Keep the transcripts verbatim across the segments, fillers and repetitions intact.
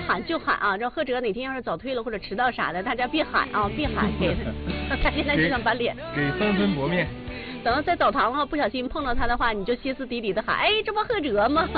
喊就喊啊！这贺哲哪天要是早退了或者迟到啥的，大家别喊啊，别喊给他，他现在就想把脸给分分薄面。 等到在澡堂啊不小心碰到他的话，你就歇斯底里的喊，哎，这不贺哲吗？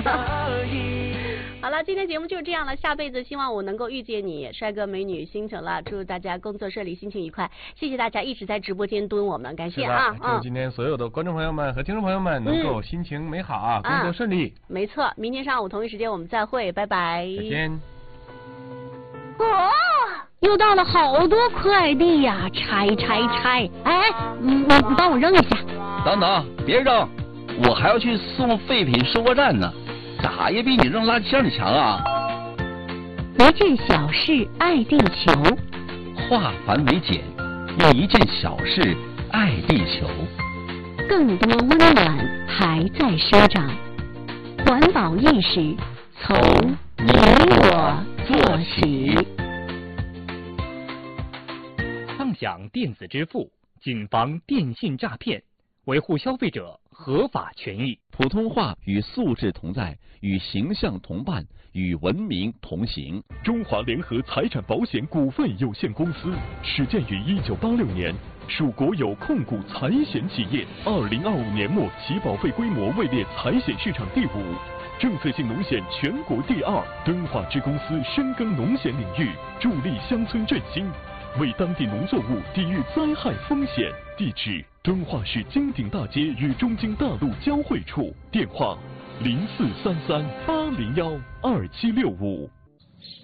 好了，今天节目就是这样了，下辈子希望我能够遇见你，帅哥美女星辰了，祝大家工作顺利，心情愉快，谢谢大家一直在直播间蹲我们，感谢啊！ 祝今天所有的观众朋友们和听众朋友们能够心情美好啊，嗯、工作顺利、 啊。没错，明天上午同一时间我们再会，拜拜。 再见。 哦，又到了好多快递呀，拆拆拆！哎，你你你帮我扔一下。 等等，别扔，我还要去送废品收货站呢。咋也比你扔垃圾箱里强啊！ 一件小事爱地球， 化繁为简，用一件小事爱地球。 更多温暖还在生长，环保意识从你我做起。 畅享电子支付，谨防电信诈骗，维护消费者合法权益。 普通话与素质同在，与形象同伴，与文明同行。 中华联合财产保险股份有限公司始建于一九八六年，属国有控股财险企业。二零二五年末，其保费规模位列财险市场第五，政策性农险全国第二。敦化支公司深耕农险领域，助力乡村振兴，为当地农作物抵御灾害风险。地址：敦化市金鼎大街与中京大路交汇处。电话：零四三三八零幺二七六五。